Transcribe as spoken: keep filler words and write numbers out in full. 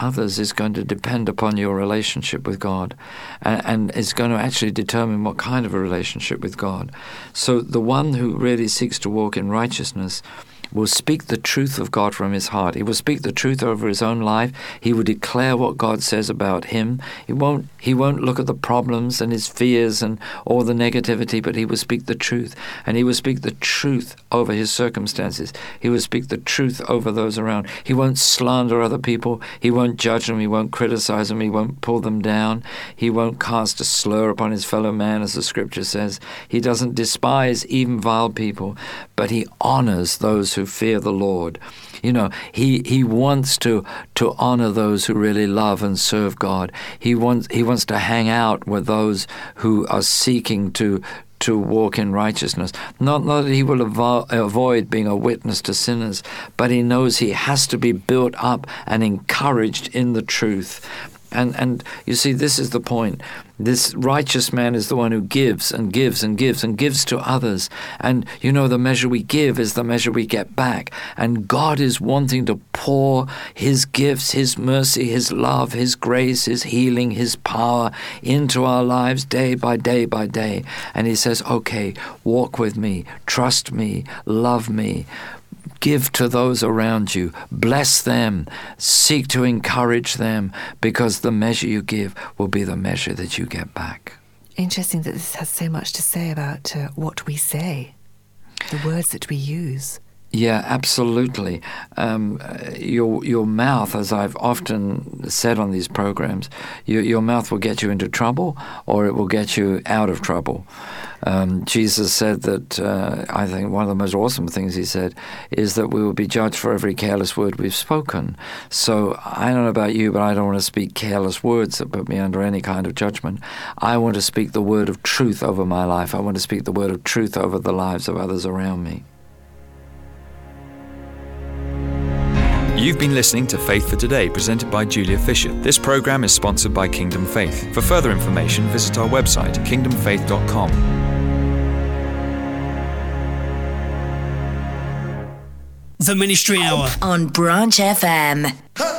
others is going to depend upon your relationship with God, and, and is going to actually determine what kind of a relationship with God. So the one who really seeks to walk in righteousness will speak the truth of God from his heart. He will speak the truth over his own life. He will declare what God says about him. He won't he won't look at the problems and his fears and all the negativity, but he will speak the truth. And he will speak the truth over his circumstances. He will speak the truth over those around. He won't slander other people. He won't judge them. He won't criticize them. He won't pull them down. He won't cast a slur upon his fellow man, as the scripture says. He doesn't despise even vile people, but he honors those who fear the Lord. You know, he he wants to to honor those who really love and serve God. He wants he wants to hang out with those who are seeking to to walk in righteousness. Not, not that he will avo- avoid being a witness to sinners, but he knows he has to be built up and encouraged in the truth. And and you see, this is the point. This righteous man is the one who gives and gives and gives and gives to others. And, you know, the measure we give is the measure we get back. And God is wanting to pour his gifts, his mercy, his love, his grace, his healing, his power into our lives day by day by day. And he says, okay, walk with me, trust me, love me. Give to those around you. Bless them. Seek to encourage them, because the measure you give will be the measure that you get back. Interesting that this has so much to say about uh, what we say, the words that we use. Yeah, absolutely. Um, your your mouth, as I've often said on these programs, your, your mouth will get you into trouble, or it will get you out of trouble. Um, Jesus said that, uh, I think one of the most awesome things he said is that we will be judged for every careless word we've spoken. So I don't know about you, but I don't want to speak careless words that put me under any kind of judgment. I want to speak the word of truth over my life. I want to speak the word of truth over the lives of others around me. You've been listening to Faith for Today, presented by Julia Fisher. This program is sponsored by Kingdom Faith. For further information, visit our website, kingdom faith dot com. The Ministry Hour on Branch F M.